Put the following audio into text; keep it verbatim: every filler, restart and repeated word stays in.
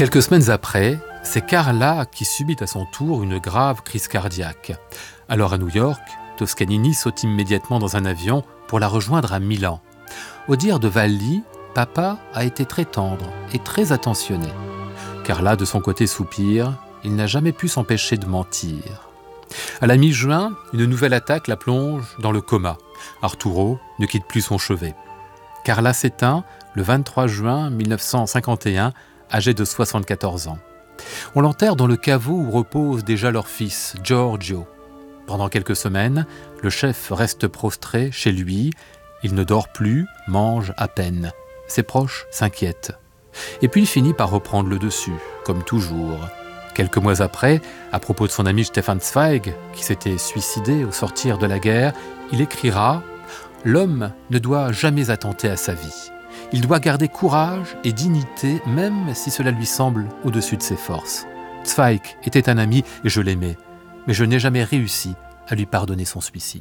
Quelques semaines après, c'est Carla qui subit à son tour une grave crise cardiaque. Alors à New York, Toscanini saute immédiatement dans un avion pour la rejoindre à Milan. Au dire de Valli, papa a été très tendre et très attentionné. Carla, de son côté, soupire. Il n'a jamais pu s'empêcher de mentir. À la mi-juin, une nouvelle attaque la plonge dans le coma. Arturo ne quitte plus son chevet. Carla s'éteint le vingt-trois juin mille neuf cent cinquante et un, âgée de soixante-quatorze ans. On l'enterre dans le caveau où repose déjà leur fils, Giorgio. Pendant quelques semaines, le chef reste prostré chez lui. Il ne dort plus, mange à peine. Ses proches s'inquiètent. Et puis il finit par reprendre le dessus, comme toujours. Quelques mois après, à propos de son ami Stefan Zweig, qui s'était suicidé au sortir de la guerre, il écrira « L'homme ne doit jamais attenter à sa vie. Il doit garder courage et dignité, même si cela lui semble au-dessus de ses forces. Zweig était un ami et je l'aimais, mais je n'ai jamais réussi à lui pardonner son suicide. »